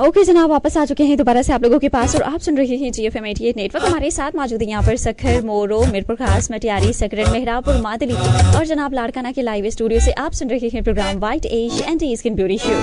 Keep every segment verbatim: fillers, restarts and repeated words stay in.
Okay जनाब, वापस आ चुके हैं दोबारा से आप लोगों के पास और आप सुन रहे हैं जी F M eighty eight network. हमारे साथ मौजूद है यहाँ पर सखर, मोरो, मीरपुर खास, मटियारी, सकरन, मेहरापुर, मादली और जनाब लाड़काना के लाइव स्टूडियो से आप सुन रहे हैं programme white as anti skin beauty show.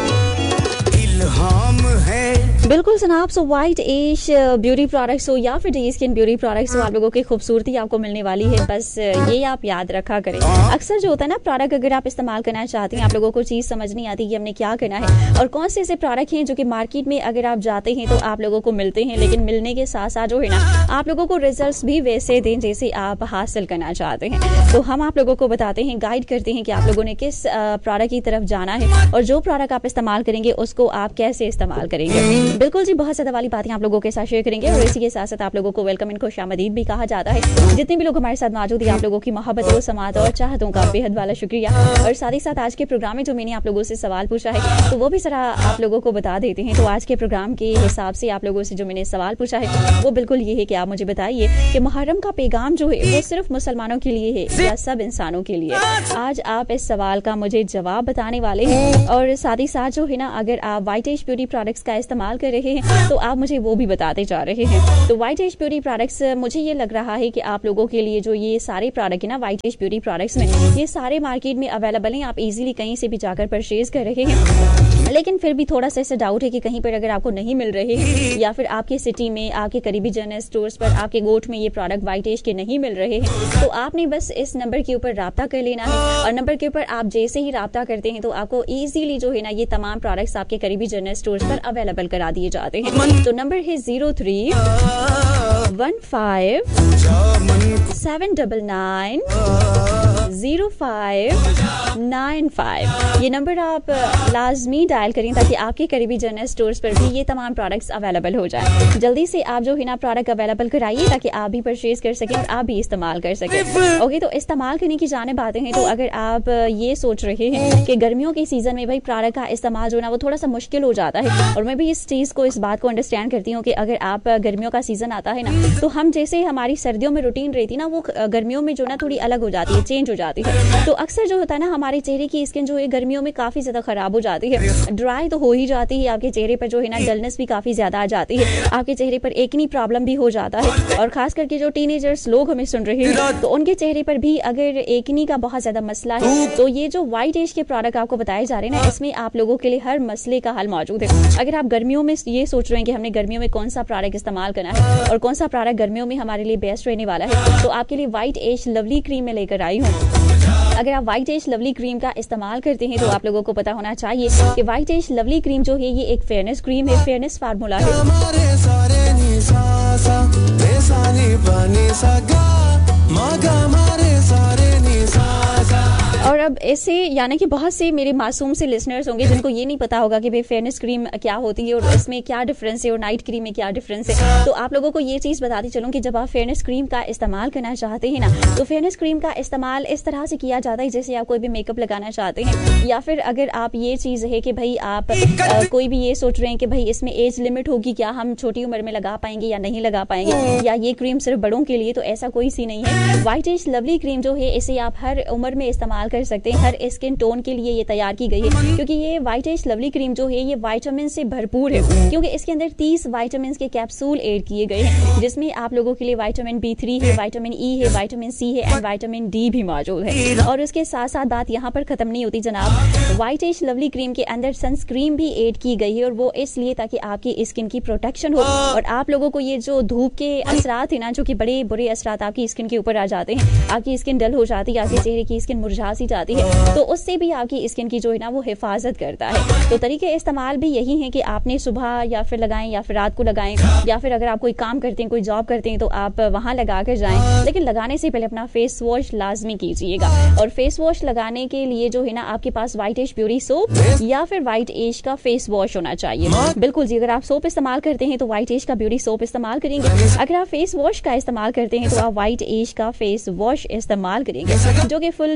बिल्कुल जनाब, so white as beauty products हो या फिर डी स्किन ब्यूटी प्रोडक्ट्स हो, आप लोगों की खूबसूरती आपको मिलने वाली है। बस ये आप याद रखा करें। अक्सर जो होता है ना, प्रोडक्ट अगर आप इस्तेमाल करना चाहते हैं, आप लोगों को चीज़ समझ नहीं आती कि हमने क्या करना है और कौन से ऐसे प्रोडक्ट हैं जो कि मार्केट में अगर आप जाते हैं तो आप लोगों को मिलते हैं, लेकिन मिलने के साथ साथ जो है ना आप लोगों को रिजल्ट भी वैसे दें जैसे आप हासिल करना चाहते हैं। तो हम आप लोगों को बताते हैं, गाइड करते हैं कि आप लोगों ने किस प्रोडक्ट की तरफ जाना है और जो प्रोडक्ट आप इस्तेमाल करेंगे उसको आप कैसे इस्तेमाल करेंगे। बिल्कुल जी, बहुत ज्यादा वाली बातें आप लोगों के साथ शेयर करेंगे और इसी के साथ साथ आप लोगों को वेलकम इन खुशामदीद भी कहा जाता है। जितने भी लोग हमारे साथ मौजूद हैं, आप लोगों की मोहब्बत और समात और चाहतों का बेहद वाला शुक्रिया। और साथ ही साथ आज के प्रोग्राम में जो मैंने आप लोगों से सवाल पूछा है तो वो भी जरा आप लोगों को बता देते हैं। तो आज के प्रोग्राम के हिसाब से आप लोगों से जो मैंने सवाल पूछा है वो बिल्कुल ये है कि आप मुझे बताइए कि मुहर्रम का पैगाम जो है वो सिर्फ मुसलमानों के लिए है या सब इंसानों के लिए। आज आप इस सवाल का मुझे जवाब बताने वाले हैं और साथ ही साथ जो है ना, अगर आप वाइट एज ब्यूटी प्रोडक्ट्स का इस्तेमाल कर रहे हैं तो आप मुझे वो भी बताते जा रहे हैं। तो वाइट एज ब्यूटी प्रोडक्ट्स, मुझे ये लग रहा है कि आप लोगों के लिए जो ये सारे प्रोडक्ट है ना वाइट एज ब्यूटी प्रोडक्ट्स में, ये सारे मार्केट में अवेलेबल हैं। आप इजीली कहीं से भी जाकर परचेज कर रहे हैं, लेकिन फिर भी थोड़ा सा ऐसा डाउट है कि कहीं पर अगर आपको नहीं मिल रहे हैं या फिर आपके सिटी में, आपके करीबी जनरल स्टोर्स पर, आपके गोठ में ये प्रोडक्ट वाइट एज के नहीं मिल रहे हैं, तो आपने बस इस नंबर के ऊपर राब्ता कर लेना है और नंबर के ऊपर आप जैसे ही राब्ता करते हैं तो आपको इजीली जो है ना ये तमाम प्रोडक्ट्स आपके करीबी जनरल स्टोर्स पर अवेलेबल करा दिए जाते हैं। तो नंबर है zero three one five seven double nine zero five nine five. ये नंबर आप लाजमी डायल करें ताकि आपके करीबी जनरल स्टोर्स पर भी ये तमाम प्रोडक्ट्स अवेलेबल हो जाए। जल्दी से आप जो है ना प्रोडक्ट अवेलेबल कराइए ताकि आप भी परचेज कर सकें और आप भी इस्तेमाल कर सकें। ओके, तो इस्तेमाल करने की जानिब आते हैं। तो अगर आप ये सोच रहे हैं कि गर्मियों के सीजन में भाई प्रोडक्ट का इस्तेमाल जो है ना वो थोड़ा सा मुश्किल हो जाता है, और मैं भी इस चीज को, इस बात को अंडरस्टैंड करती हूँ कि अगर आप गर्मियों का सीजन आता है ना तो हम जैसे हमारी सर्दियों में रूटीन रहती ना, वो गर्मियों में जो ना थोड़ी अलग हो जाती है, चेंज हो जाती है। तो अक्सर जो होता है ना हमारे चेहरे की स्किन जो है गर्मियों में काफी ज्यादा खराब हो जाती है, ड्राई तो हो ही जाती है, आपके चेहरे पर जो है ना डलनेस भी काफी ज्यादा आ जाती है, आपके चेहरे पर एकनी प्रॉब्लम भी हो जाता है। और खास करके जो टीनेजर्स लोग हमें सुन रहे हैं तो उनके चेहरे पर भी अगर एकनी का बहुत ज्यादा मसला है तो ये जो व्हाइट एज के प्रोडक्ट आपको बताए जा रहे हैं ना, इसमें आप लोगों के लिए हर मसले का हल मौजूद है। अगर आप गर्मियों में ये सोच रहे हैं कि हमने गर्मियों में कौन सा प्रोडक्ट इस्तेमाल करना है और कौन सा प्रोडक्ट गर्मियों में हमारे लिए बेस्ट रहने वाला है, तो आपके लिए व्हाइट एज लवली क्रीम में लेकर आई हूँ। अगर आप व्हाइट एज लवली क्रीम का इस्तेमाल करते हैं तो आप लोगों को पता होना चाहिए कि व्हाइट एज लवली क्रीम जो है ये एक फेयरनेस क्रीम है, फेयरनेस फार्मूला है। और अब ऐसे यानी कि बहुत से मेरे मासूम से लिसनर्स होंगे जिनको ये नहीं पता होगा कि भाई फेयरनेस क्रीम क्या होती है और इसमें क्या डिफरेंस है और नाइट क्रीम में क्या डिफरेंस है। तो आप लोगों को ये चीज़ बताती चलूँ कि जब आप फेयरनेस क्रीम का इस्तेमाल करना चाहते हैं ना, तो फेयरनेस क्रीम का इस्तेमाल इस तरह से किया जाता है जैसे आप कोई भी मेकअप लगाना चाहते हैं, या फिर अगर आप ये चीज़ है कि भाई आप आ, कोई भी ये सोच रहे हैं कि भाई इसमें एज लिमिट होगी, क्या हम छोटी उम्र में लगा पाएंगे या नहीं लगा पाएंगे, या ये क्रीम सिर्फ बड़ों के लिए, तो ऐसा कोई सी नहीं है। व्हाइट एज लवली क्रीम जो है इसे आप हर उम्र में इस्तेमाल कर सकते हैं, हर स्किन टोन के लिए ये तैयार की गई है, क्योंकि ये व्हाइट एज लवली क्रीम जो है ये विटामिन से भरपूर है, क्योंकि इसके अंदर तीस विटामिन के कैप्सूल ऐड किए गए हैं, जिसमें आप लोगों के लिए विटामिन बी थ्री है, विटामिन ई है, विटामिन सी है एंड विटामिन डी भी मौजूद है। और उसके साथ साथ बात यहाँ पर खत्म नहीं होती जनाब, व्हाइट एज लवली क्रीम के अंदर सनस्क्रीन भी ऐड की गई है, और वो इसलिए ताकि आपकी स्किन की प्रोटेक्शन हो और आप लोगों को ये जो धूप के असरात है ना, जो कि बड़े बुरे असरात आपकी स्किन के ऊपर आ जाते हैं, आपकी स्किन डल हो जाती है, आपके चेहरे की स्किन मुरझा सी जाती है, तो उससे भी आपकी स्किन की जो है ना वो हिफाजत करता है। तो तरीके इस्तेमाल भी यही है कि आपने सुबह या फिर लगाएं या फिर रात को लगाएं, या फिर अगर आप कोई काम करते हैं, कोई जॉब करते हैं तो आप वहां लगा कर जाएं, लेकिन लगाने से पहले अपना फेस वॉश लाजमी कीजिएगा। और फेस वॉश लगाने के लिए जो है ना आपके पास व्हाइट एज ब्यूटी सोप या फिर व्हाइट एज का फेस वॉश होना चाहिए। बिल्कुल जी, अगर आप सोप इस्तेमाल करते हैं तो व्हाइट एज का ब्यूटी सोप इस्तेमाल करेंगे, अगर आप फेस वॉश का इस्तेमाल करते हैं तो आप व्हाइट एज का फेस वॉश इस्तेमाल करेंगे, जो कि फुल जो है ना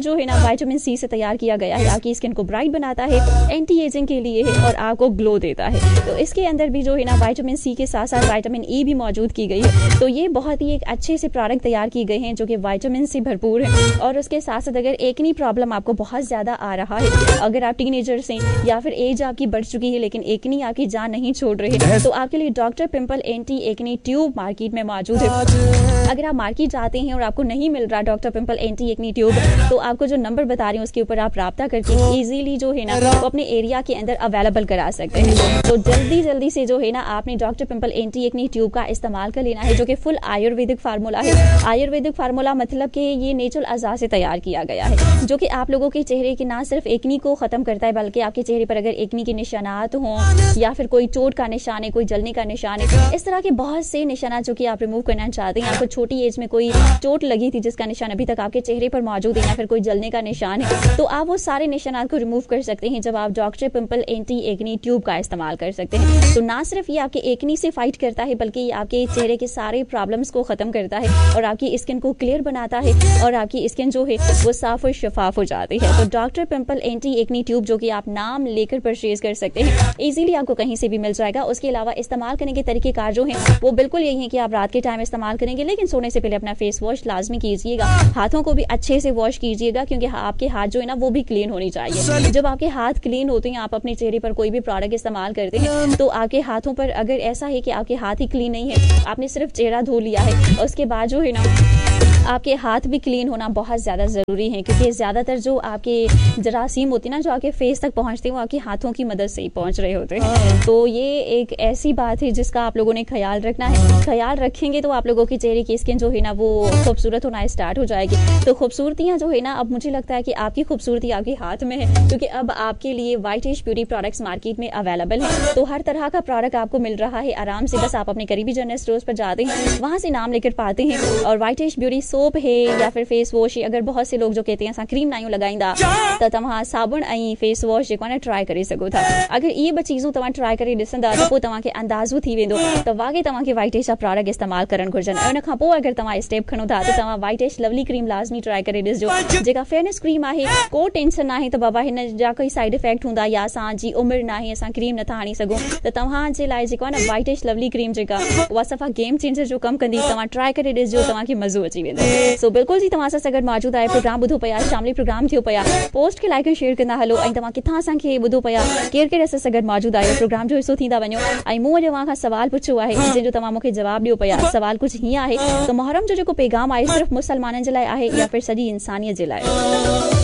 विटामिन सी से तैयार किया गया है, आपकी स्किन को ब्राइट बनाता है, एंटी एजिंग के लिए है और आपको ग्लो देता है। तो इसके अंदर भी जो है ना विटामिन सी के साथ साथ विटामिन ई भी मौजूद की गई है। तो ये बहुत ही एक अच्छे से प्रोडक्ट तैयार की गए हैं जो कि विटामिन से भरपूर है। और उसके साथ साथ अगर एकनी प्रॉब्लम आपको बहुत ज्यादा आ रहा है, अगर आप टीनेजर्स हैं या फिर एज आपकी बढ़ चुकी है लेकिन एकनी आपकी जान नहीं छोड़ रही है, तो आपके लिए डॉक्टर पिंपल एंटी एकनी ट्यूब मार्केट में मौजूद है। अगर आप मार्केट जाते हैं और आपको नहीं मिल रहा डॉक्टर पिंपल एंटी एकनी ट्यूब, तो आपको जो नंबर बता रही हूँ उसके ऊपर आप राब्ता करके इजीली जो है ना वो अपने एरिया के अंदर अवेलेबल करा सकते हैं। तो जल्दी जल्दी से जो है ना आपने डॉक्टर पिंपल एंटी एकनी ट्यूब का इस्तेमाल कर लेना है, जो कि फुल आयुर्वेदिक फार्मूला है। आयुर्वेदिक फार्मूला मतलब कि ये नेचुरल अज़ा से तैयार किया गया है, जो कि आप लोगों के चेहरे की ना सिर्फ एकनी को खत्म करता है, बल्कि आपके चेहरे पर अगर एकनी के निशानात हों या फिर कोई चोट का निशान है, कोई जलने का निशान है, इस तरह के बहुत से निशानात जो कि आप रिमूव करना चाहते हैं, आपको छोटी एज में कोई चोट लगी थी जिसका निशान अभी तक आपके चेहरे पर मौजूद है या फिर कोई जलने का निशान है, तो आप वो सारे निशानात को रिमूव कर सकते हैं जब आप डॉक्टर पिंपल एंटी एकनी ट्यूब का इस्तेमाल कर सकते हैं। तो ना सिर्फ ये आपके एकनी से फाइट करता है, बल्कि ये आपके चेहरे के सारे प्रॉब्लम्स को खत्म करता है और आपकी स्किन को क्लियर बनाता है और आपकी स्किन जो है वो साफ और शफाफ हो जाती है। तो डॉक्टर पिंपल एंटी एकनी ट्यूब जो कि आप नाम लेकर परचेज कर सकते हैं, इजीली आपको कहीं से भी मिल जाएगा। उसके अलावा इस्तेमाल करने के तरीकेकार जो हैं वो बिल्कुल यही है कि आप रात के टाइम इस्तेमाल करेंगे, लेकिन सोने से पहले अपना फेस वॉश लाजमी कीजिएगा। हाथों को भी अच्छे से वॉश कीजिएगा, क्योंकि आपके हाथ जो है ना वो भी क्लीन होनी चाहिए। जब आपके हाथ क्लीन होते हैं, आप अपने चेहरे पर कोई भी प्रोडक्ट इस्तेमाल करते हैं, तो आपके हाथों पर अगर ऐसा है कि आपके हाथ ही क्लीन नहीं है, आपने सिर्फ चेहरा धो लिया है, उसके बाद जो है ना आपके हाथ भी क्लीन होना बहुत ज़्यादा ज़रूरी है, क्योंकि ज़्यादातर जो आपके जरासीम होते हैं ना जो आपके फेस तक पहुंचते हैं वो आपके हाथों की मदद से ही पहुंच रहे होते हैं। तो ये एक ऐसी बात है जिसका आप लोगों ने ख्याल रखना है। ख्याल रखेंगे तो आप लोगों के चेहरे की स्किन जो है ना वो खूबसूरत होना स्टार्ट हो जाएगी। तो खूबसूरतियाँ जो है ना, अब मुझे लगता है कि आपकी खूबसूरती आपके हाथ में है, क्योंकि अब आपके लिए वाइटिश ब्यूटी प्रोडक्ट्स मार्केट में अवेलेबल है। तो हर तरह का प्रोडक्ट आपको मिल रहा है आराम से, बस आप अपने करीबी जनरल स्टोर्स पर जाते हैं, वहाँ से नाम लेकर पाते हैं। और वाइटिश ब्यूटी सोप है या फिर फेस वॉश, अगर बहुत से लोग जो कहते हैं असां क्रीम ना लगाईंदा, त तव्हां साबुण ऐं फेस वॉश जेको आहे न ट्राई करे सघो था। अगर इहे ॿ चीज़ूं तव्हां ट्राई करे ॾिसंदा त पोइ तव्हांखे अंदाज़ो थी वेंदो त वाकई तव्हांखे वाइटिश जा प्रोडक्ट इस्तेमाल करणु घुर्जनि। ऐं उन खां पोइ अगर तव्हां स्टेप खणो था त तव्हां वाइटिश लवली क्रीम लाज़मी ट्राई करे ॾिसजो, जेका फेयरनेस क्रीम आहे। को टेंशन ना आहे त बाबा हिन जा कोई साइड इफेक्ट हूंदा या असांजी उमिरि ना आहे, असां क्रीम नथा हणी सघूं, त तव्हांजे लाइ जेको आहे न वाइटिश लवली क्रीम जेका उहा सफ़ा गेम चेंजर जो कमु कंदी। तव्हां ट्राई करे ॾिसजो, तव्हांखे मज़ो अची वेंदो। सो बिल्कुल जी तव्हां सां गॾु मौजूद आहे, प्रोग्राम ॿुधो पिया, शामिली प्रोग्राम थियो पिया, पोस्ट खे लाइक ऐं शेयर कंदा हलो। ऐं तव्हां किथां असांखे ॿुधो पिया, केरु केरु असां सां गॾु मौजूद आहे, प्रोग्राम जो हिसो थींदा वञो। ऐं मूं अॼु तव्हां खां सवाल पुछियो आहे जंहिंजो तव्हां मूंखे जवाबु ॾियो पिया। सवाल कुझु हीअं आहे त मुहर्रम जो जेको पैगाम आहे सिर्फ़ु मुसलमाननि जे लाइ आहे या फिर सॼी इंसानियत जे लाइ?